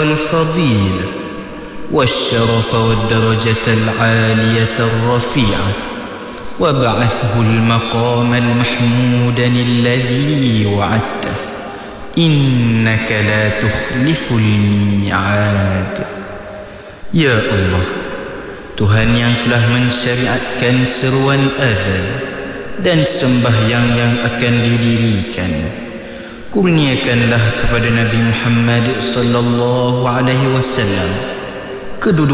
والفضيلة والشرف والدرجة العالية الرفيعة وابعثه المقام المحمود الذي وعدته إنك لا تخلف الميعاد. Ya Allah, Tuhan yang telah mensyariatkan seruan azan dan sembahyang yang akan didirikan, kurniakanlah kepada Nabi Muhammad sallallahu alaihi wasallam kedudukan